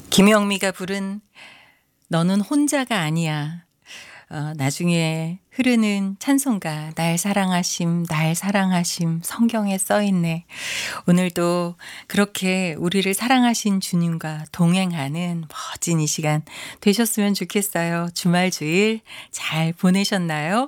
김영미가 부른 너는 혼자가 아니야. 나중에 흐르는 찬송가 날 사랑하심 날 사랑하심 성경에 써 있네. 오늘도 그렇게 우리를 사랑하신 주님과 동행하는 멋진 이 시간 되셨으면 좋겠어요. 주말 주일 잘 보내셨나요?